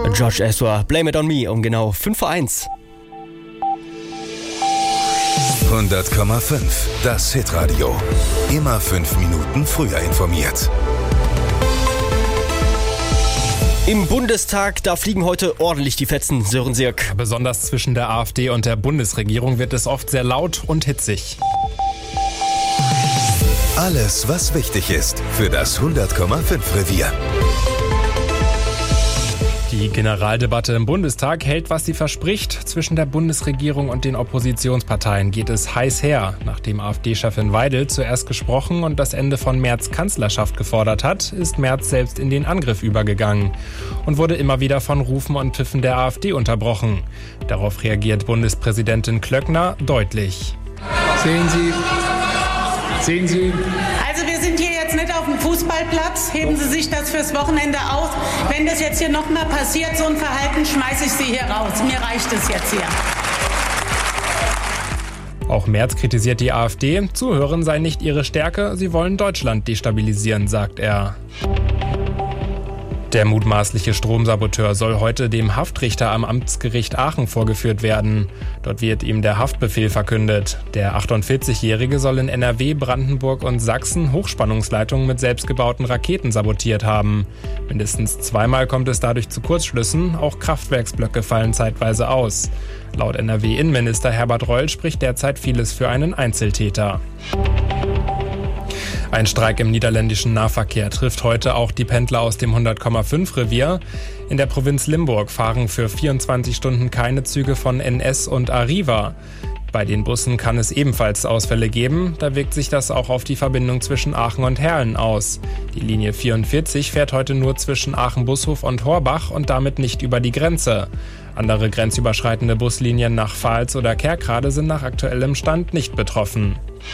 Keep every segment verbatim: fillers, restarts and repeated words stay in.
George Ezra, Blame It On Me um genau fünf Uhr eins. hundert Komma fünf, das Hitradio. Immer fünf Minuten früher informiert. Im Bundestag, da fliegen heute ordentlich die Fetzen, Sören Sirk. Besonders zwischen der AfD und der Bundesregierung wird es oft sehr laut und hitzig. Alles, was wichtig ist für das hundert Komma fünf Revier. Die Generaldebatte im Bundestag hält, was sie verspricht. Zwischen der Bundesregierung und den Oppositionsparteien geht es heiß her. Nachdem AfD-Chefin Weidel zuerst gesprochen und das Ende von Merz' Kanzlerschaft gefordert hat, ist Merz selbst in den Angriff übergegangen und wurde immer wieder von Rufen und Pfiffen der AfD unterbrochen. Darauf reagiert Bundespräsidentin Klöckner deutlich. Sehen Sie, sehen Sie... Also wir sind hier jetzt nicht auf dem Fußballplatz. Heben Sie sich das fürs Wochenende aus. Wenn das jetzt hier nochmal passiert, so ein Verhalten, schmeiße ich Sie hier raus. Mir reicht es jetzt hier. Auch Merz kritisiert die AfD. Zuhören sei nicht ihre Stärke. Sie wollen Deutschland destabilisieren, sagt er. Der mutmaßliche Stromsaboteur soll heute dem Haftrichter am Amtsgericht Aachen vorgeführt werden. Dort wird ihm der Haftbefehl verkündet. Der achtundvierzigjährige soll in N R W, Brandenburg und Sachsen Hochspannungsleitungen mit selbstgebauten Raketen sabotiert haben. Mindestens zweimal kommt es dadurch zu Kurzschlüssen, auch Kraftwerksblöcke fallen zeitweise aus. Laut N R W-Innenminister Herbert Reul spricht derzeit vieles für einen Einzeltäter. Ein Streik im niederländischen Nahverkehr trifft heute auch die Pendler aus dem hundert Komma fünf Revier. In der Provinz Limburg fahren für vierundzwanzig Stunden keine Züge von N S und Arriva. Bei den Bussen kann es ebenfalls Ausfälle geben. Da wirkt sich das auch auf die Verbindung zwischen Aachen und Herlen aus. Die Linie vierundvierzig fährt heute nur zwischen Aachen-Bushof und Horbach und damit nicht über die Grenze. Andere grenzüberschreitende Buslinien nach Pfalz oder Kerkrade sind nach aktuellem Stand nicht betroffen.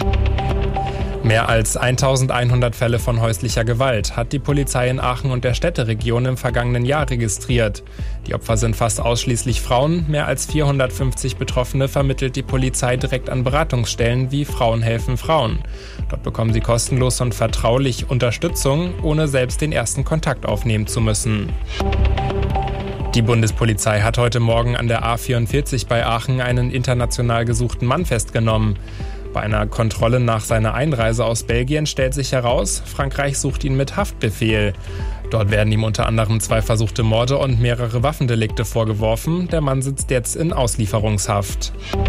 Mehr als eintausendeinhundert Fälle von häuslicher Gewalt hat die Polizei in Aachen und der Städteregion im vergangenen Jahr registriert. Die Opfer sind fast ausschließlich Frauen. Mehr als vierhundertfünfzig Betroffene vermittelt die Polizei direkt an Beratungsstellen wie Frauen helfen Frauen. Dort bekommen sie kostenlos und vertraulich Unterstützung, ohne selbst den ersten Kontakt aufnehmen zu müssen. Die Bundespolizei hat heute Morgen an der A vierundvierzig bei Aachen einen international gesuchten Mann festgenommen. Bei einer Kontrolle nach seiner Einreise aus Belgien stellt sich heraus, Frankreich sucht ihn mit Haftbefehl. Dort werden ihm unter anderem zwei versuchte Morde und mehrere Waffendelikte vorgeworfen. Der Mann sitzt jetzt in Auslieferungshaft.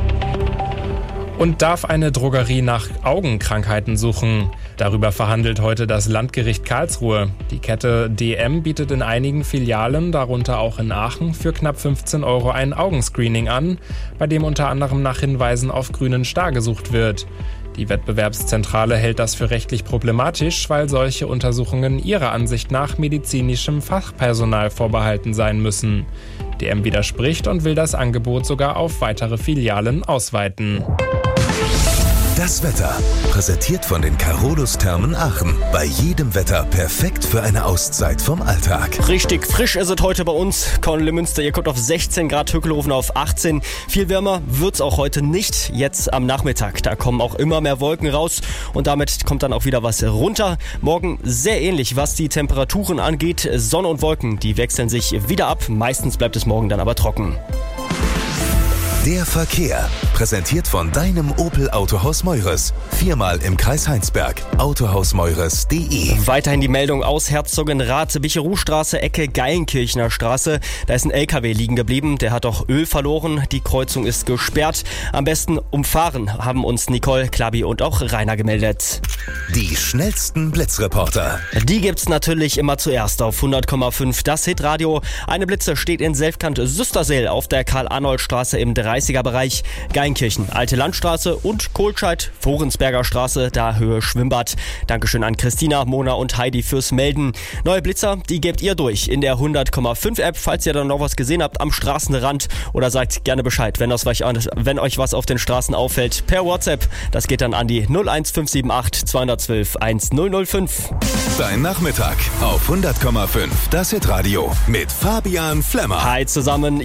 Und darf eine Drogerie nach Augenkrankheiten suchen? Darüber verhandelt heute das Landgericht Karlsruhe. Die Kette D M bietet in einigen Filialen, darunter auch in Aachen, für knapp fünfzehn Euro ein Augenscreening an, bei dem unter anderem nach Hinweisen auf grünen Star gesucht wird. Die Wettbewerbszentrale hält das für rechtlich problematisch, weil solche Untersuchungen ihrer Ansicht nach medizinischem Fachpersonal vorbehalten sein müssen. D M widerspricht und will das Angebot sogar auf weitere Filialen ausweiten. Das Wetter, präsentiert von den Carolus-Thermen Aachen. Bei jedem Wetter perfekt für eine Auszeit vom Alltag. Richtig frisch ist es heute bei uns. Kornle-Münster, ihr kommt auf sechzehn Grad, Höckelhofen auf achtzehn. Viel wärmer wird's auch heute nicht. Jetzt am Nachmittag, da kommen auch immer mehr Wolken raus und damit kommt dann auch wieder was runter. Morgen sehr ähnlich, was die Temperaturen angeht. Sonne und Wolken, die wechseln sich wieder ab. Meistens bleibt es morgen dann aber trocken. Der Verkehr, präsentiert von deinem Opel Autohaus Meures. Viermal im Kreis Heinsberg. autohaus meures punkt de. Weiterhin die Meldung aus Herzogenrath, Bicheruhstraße, Ecke Geilenkirchner Straße. Da ist ein L K W liegen geblieben, der hat auch Öl verloren. Die Kreuzung ist gesperrt. Am besten umfahren, haben uns Nicole, Klabi und auch Rainer gemeldet. Die schnellsten Blitzreporter. Die gibt's natürlich immer zuerst auf hundert Komma fünf, das Hitradio. Eine Blitze steht in Selfkant-Süsterseel auf der Karl-Arnold-Straße im dreißiger Bereich, Geilenkirchen, Alte Landstraße und Kohlscheid, Vorensberger Straße, da Höhe Schwimmbad. Dankeschön an Christina, Mona und Heidi fürs Melden. Neue Blitzer, die gebt ihr durch in der hundert Komma fünf App, falls ihr dann noch was gesehen habt am Straßenrand oder sagt gerne Bescheid, wenn, das, wenn euch was auf den Straßen auffällt, per WhatsApp. Das geht dann an die null eins fünf sieben acht zwei eins zwei eins null null fünf. Dein Nachmittag auf hundert Komma fünf, das Hitradio mit Fabian Flemmer. Hi zusammen.